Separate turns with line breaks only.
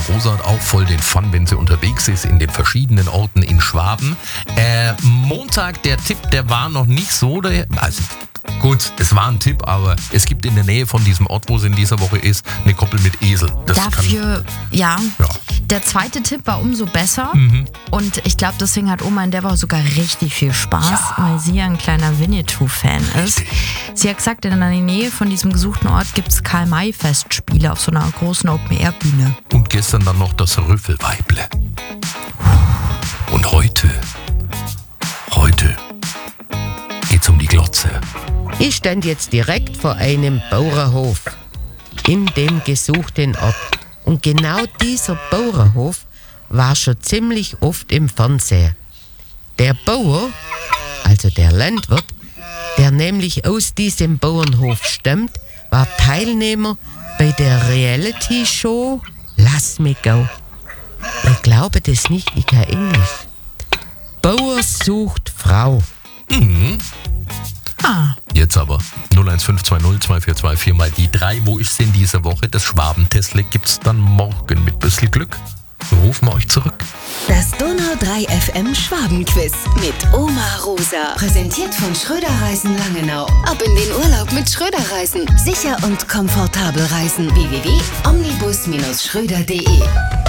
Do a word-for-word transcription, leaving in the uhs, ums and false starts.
Rosa hat auch voll den Fun, wenn sie unterwegs ist in den verschiedenen Orten in Schwaben. Äh, Montag, der Tipp, der war noch nicht so, der, also gut, es war ein Tipp, aber es gibt in der Nähe von diesem Ort, wo sie in dieser Woche ist, eine Koppel mit Esel. Das
Dafür,
kann,
ja.
ja.
Der zweite Tipp war umso besser.
Mhm.
Und ich glaube, deswegen hat Oma in der Woche sogar richtig viel Spaß,
Ja.
weil sie ja ein kleiner Winnetou-Fan ist. Sie hat gesagt, in der Nähe von diesem gesuchten Ort gibt es Karl-May-Festspiele auf so einer großen Open-Air-Bühne.
Und gestern dann noch das Rüffelweible. Und heute, heute geht's um die Glotze.
Ich stand jetzt direkt vor einem Bauernhof in dem gesuchten Ort. Und genau dieser Bauernhof war schon ziemlich oft im Fernsehen. Der Bauer, also der Landwirt, der nämlich aus diesem Bauernhof stammt, war Teilnehmer bei der Reality-Show Lass mich go. Ich glaube das nicht, ich kann Englisch. Bauer sucht Frau.
Mhm.
Ah,
Jetzt aber null eins fünf zwei null zwei vier zwei vier mal die drei. Wo ist denn diese Woche? Das Schwabentestle gibt's dann morgen mit bisschen Glück. Rufen wir euch zurück.
Das Donau drei F M Schwabenquiz mit Oma Rosa. Präsentiert von Schröder Reisen Langenau. Ab in den Urlaub mit Schröder Reisen. Sicher und komfortabel reisen. w w w punkt omnibus Bindestrich schröder punkt de